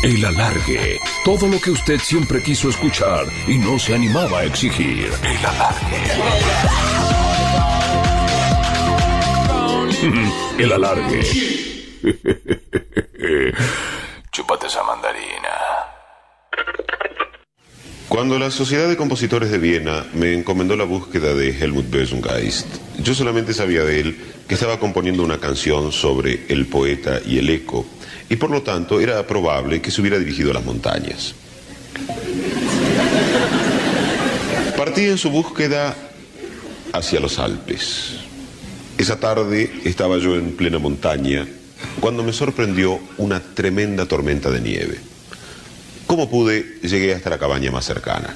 El Alargue. Todo lo que usted siempre quiso escuchar y no se animaba a exigir. El Alargue. El Alargue. Chúpate esa mandarina. Cuando la Sociedad de Compositores de Viena me encomendó la búsqueda de Helmut Bösengeist, yo solamente sabía de él que estaba componiendo una canción sobre el poeta y el eco, y por lo tanto era probable que se hubiera dirigido a las montañas. Partí en su búsqueda hacia los Alpes. Esa tarde estaba yo en plena montaña cuando me sorprendió una tremenda tormenta de nieve. Como pude, llegué hasta la cabaña más cercana.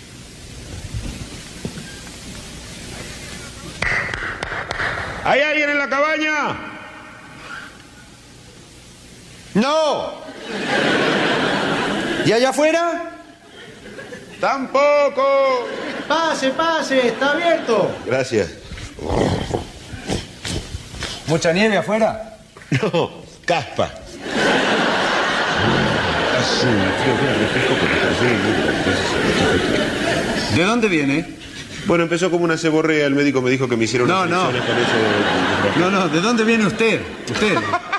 ¿Hay alguien en la cabaña? ¡No! ¿Y allá afuera? ¡Tampoco! Pase, pase, está abierto. Gracias. ¿Mucha nieve afuera? No, caspa. ¿De dónde viene? Bueno, empezó como una ceborrea. El médico me dijo que me hicieron No, unas no. inyecciones con eso. No, ¿de dónde viene usted? Usted.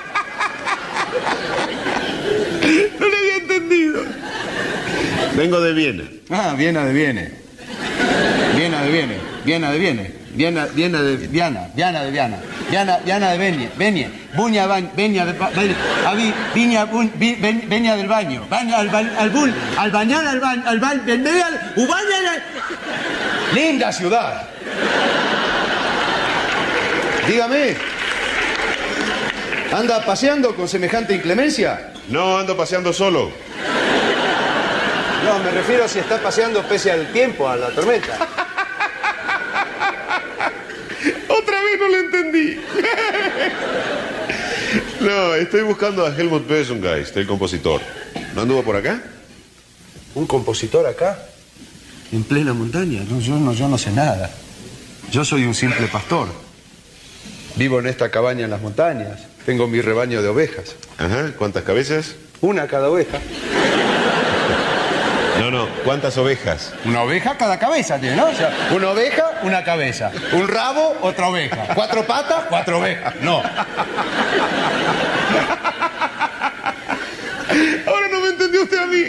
No le había entendido. Vengo de Viena. Ah, Viena de Viene. Viena de Viene. Viena de Viene. Viena de Viana. Viana de Viana. Viana de Benie. Benie. Buña Benia de Avi Viña Benia del baño. Baño al bull. Al bañar al baño. Al baño. Ubaña. Linda ciudad. Dígame. ¿Anda paseando con semejante inclemencia? No, ando paseando solo. No, me refiero a si está paseando pese al tiempo, a la tormenta. Otra vez no le entendí. No, estoy buscando a Helmut Bösengeist, el compositor. ¿No anduvo por acá? ¿Un compositor acá? ¿En plena montaña? No, yo no sé nada. Yo soy un simple pastor. Vivo en esta cabaña en las montañas. Tengo mi rebaño de ovejas. Ajá, ¿cuántas cabezas? Una cada oveja. No, ¿cuántas ovejas? Una oveja cada cabeza tiene, ¿no? O sea, una oveja, una cabeza. Un rabo, otra oveja. 4 patas, 4 ovejas. No. Ahora no me entendió usted a mí.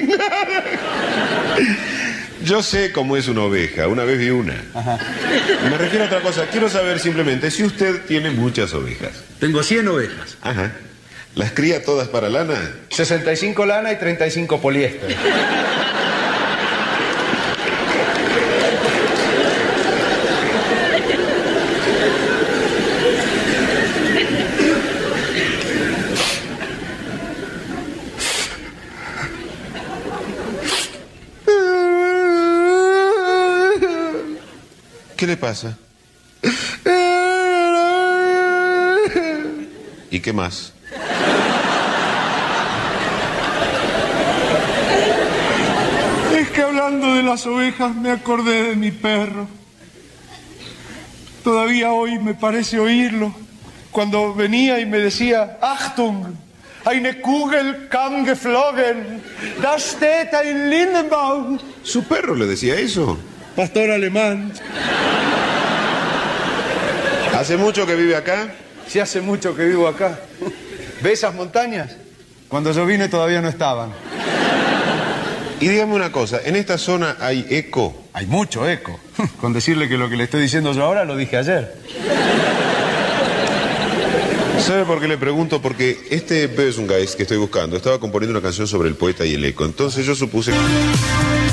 Yo sé cómo es una oveja. Una vez vi una. Ajá. Me refiero a otra cosa. Quiero saber simplemente si usted tiene muchas ovejas. Tengo 100 ovejas. Ajá. ¿Las cría todas para lana? 65 lana y 35 poliéster. ¿Qué le pasa? ¿Y qué más? Es que hablando de las ovejas me acordé de mi perro. Todavía hoy me parece oírlo cuando venía y me decía: Achtung, eine Kugel kam geflogen, da steht ein Lindenbaum. ¿Su perro le decía eso? Pastor alemán. ¿Hace mucho que vive acá? Sí, hace mucho que vivo acá. ¿Ve esas montañas? Cuando yo vine todavía no estaban. Y dígame una cosa, ¿en esta zona hay eco? Hay mucho eco. Con decirle que lo que le estoy diciendo yo ahora lo dije ayer. ¿Sabe por qué le pregunto? Porque este Bösengeist que estoy buscando estaba componiendo una canción sobre el poeta y el eco. Entonces yo supuse...